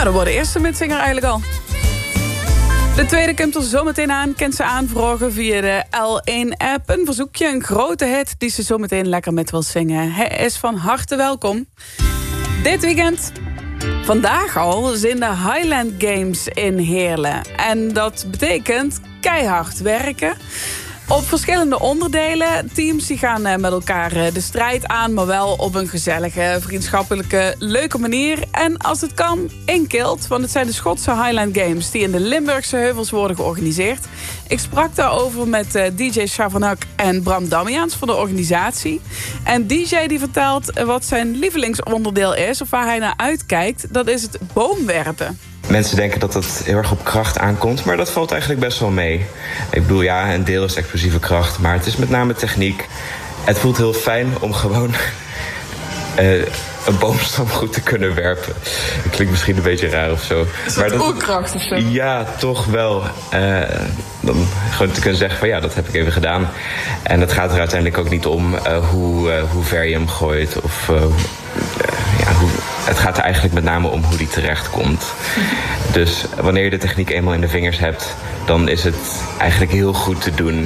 Nou, dan wordt de eerste mitzinger eigenlijk al. De tweede komt er zometeen aan. Kent ze aanvragen via de L1-app. Een verzoekje, een grote hit die ze zometeen lekker met wil zingen. Hij is van harte welkom. Dit weekend, vandaag al, zijn de Highland Games in Heerlen. En dat betekent keihard werken. Op verschillende onderdelen. Teams die gaan met elkaar de strijd aan, maar wel op een gezellige, vriendschappelijke, leuke manier. En als het kan, in kilt. Want het zijn de Schotse Highland Games die in de Limburgse heuvels worden georganiseerd. Ik sprak daarover met DJ Schavannak en Bram Damiaans van de organisatie. En DJ die vertelt wat zijn lievelingsonderdeel is, of waar hij naar uitkijkt. Dat is het boomwerpen. Mensen denken dat het heel erg op kracht aankomt, maar dat valt eigenlijk best wel mee. Ik bedoel, ja, een deel is explosieve kracht, maar het is met name techniek. Het voelt heel fijn om gewoon een boomstam goed te kunnen werpen. Dat klinkt misschien een beetje raar of zo. Is dat oerkracht of zo? Ja, toch wel. Dan gewoon te kunnen zeggen van ja, dat heb ik even gedaan. En het gaat er uiteindelijk ook niet om hoe ver je hem gooit of het gaat er eigenlijk met name om hoe die terecht komt. Dus wanneer je de techniek eenmaal in de vingers hebt, dan is het eigenlijk heel goed te doen.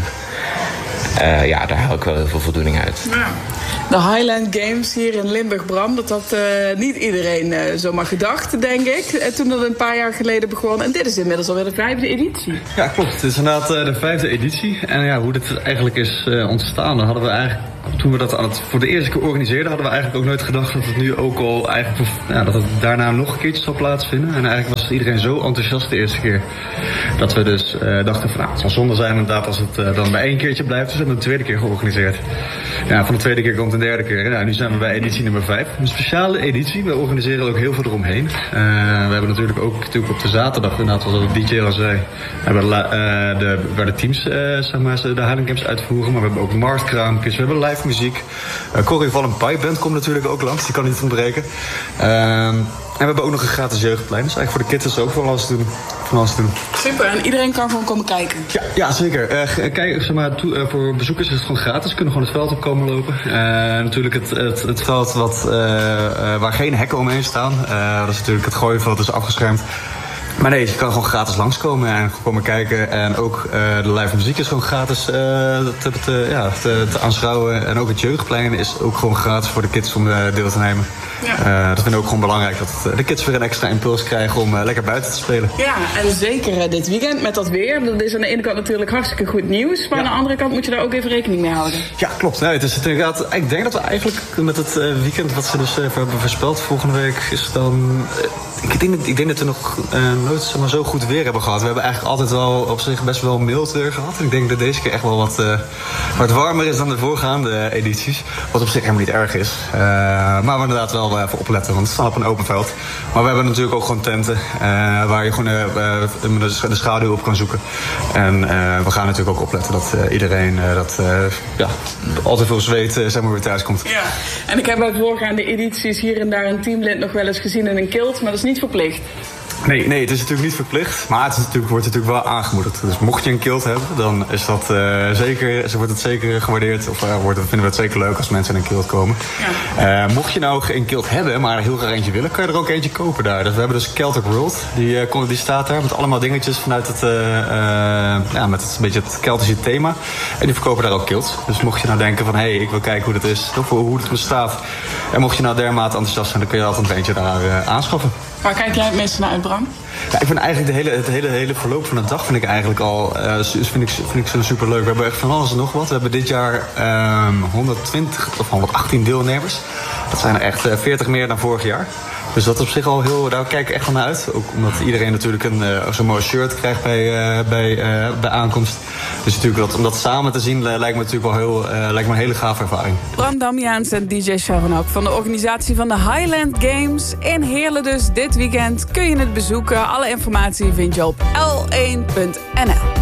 Daar haal ik wel heel veel voldoening uit. Ja. De Highland Games hier in Limburg, Bram, dat had niet iedereen zomaar gedacht, denk ik. Toen dat een paar jaar geleden begon. En dit is inmiddels alweer de 5e editie. Ja, klopt. Het is inderdaad de 5e editie. En ja, hoe dit eigenlijk is ontstaan, dan hadden we eigenlijk, toen we dat voor de eerste keer organiseerden, hadden we eigenlijk ook nooit gedacht dat het nu ook al eigenlijk, dat het daarna nog een keertje zou plaatsvinden. En eigenlijk was iedereen zo enthousiast de eerste keer dat we dus dachten van het zal zonde zijn inderdaad als het dan bij 1 keertje blijft. Dus we hebben een tweede keer georganiseerd. Ja, van de tweede keer komt een derde keer. Nou, nu zijn we bij editie nummer 5. Een speciale editie. We organiseren ook heel veel eromheen. We hebben natuurlijk ook op de zaterdag, inderdaad, zoals de DJ al zei, waar de teams zeg maar, de Highland Games uitvoeren. Maar we hebben ook marktkraampjes, we hebben live muziek. Corrie van een Pipe Band komt natuurlijk ook langs, die kan niet ontbreken. En we hebben ook nog een gratis jeugdplein. Dus eigenlijk voor de kids is er ook van alles te doen. Super, en iedereen kan gewoon komen kijken? Ja, zeker. Kijk, zeg maar, voor bezoekers is het gewoon gratis. Ze kunnen gewoon het veld op komen lopen. Natuurlijk het veld waar geen hekken omheen staan. Dat is natuurlijk het gooiveld, is afgeschermd. Maar nee, je kan gewoon gratis langskomen en komen kijken. En ook de live muziek is gewoon gratis te aanschouwen. En ook het jeugdplein is ook gewoon gratis voor de kids om deel te nemen. Ja. Dat vinden we ook gewoon belangrijk, dat de kids weer een extra impuls krijgen om lekker buiten te spelen. Ja, en zeker dit weekend met dat weer. Dat is aan de ene kant natuurlijk hartstikke goed nieuws. Maar aan de andere kant moet je daar ook even rekening mee houden. Ja, klopt. Nee, het is inderdaad, ik denk dat we eigenlijk met het weekend wat ze dus hebben voorspeld volgende week is dan... Ik denk dat we nog nooit zo goed weer hebben gehad. We hebben eigenlijk altijd wel op zich best wel mild weer gehad. Ik denk dat deze keer echt wel wat warmer is dan de voorgaande edities. Wat op zich helemaal niet erg is. Maar we inderdaad wel even opletten, want we staan op een open veld. Maar we hebben natuurlijk ook gewoon tenten waar je gewoon de schaduw op kan zoeken. En we gaan natuurlijk ook opletten dat iedereen altijd veel zweet zeg maar weer thuis komt. Ja, en ik heb bij voorgaande edities hier en daar een teamlid nog wel eens gezien in een kilt, maar dat is niet verplicht. Nee, het is natuurlijk niet verplicht, maar wordt natuurlijk wel aangemoedigd. Dus mocht je een kilt hebben, dan is dat wordt het zeker gewaardeerd. Of vinden we het zeker leuk als mensen in een kilt komen. Ja. Mocht je nou geen kilt hebben, maar heel graag eentje willen, kan je er ook eentje kopen daar. Dus we hebben dus Celtic World, die staat daar met allemaal dingetjes vanuit met een beetje het Keltische thema. En die verkopen daar ook kilts. Dus mocht je nou denken van, ik wil kijken hoe dat is, of hoe het bestaat. En mocht je nou dermate enthousiast zijn, dan kun je altijd een beetje daar aanschaffen. Waar kijk jij het meeste naar uit, Bram? Ja, ik vind eigenlijk het hele verloop van de dag vind ik eigenlijk al vind ik zo super leuk. We hebben echt van alles en nog wat. We hebben dit jaar 120 of 118 deelnemers. Dat zijn er echt 40 meer dan vorig jaar. Dus dat op zich al daar kijk ik echt van uit. Ook omdat iedereen natuurlijk zo'n mooi shirt krijgt bij aankomst. Dus natuurlijk om dat samen te zien lijkt me natuurlijk wel een hele gave ervaring. Bram Damiaans en DJ Schavannak van de organisatie van de Highland Games in Heerlen dus dit weekend. Kun je het bezoeken. Alle informatie vind je op l1.nl.